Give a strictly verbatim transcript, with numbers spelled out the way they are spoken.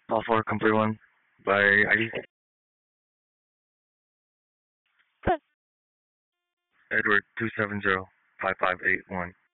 Call for a complete one by I D. Edward two seven zero five five eight one.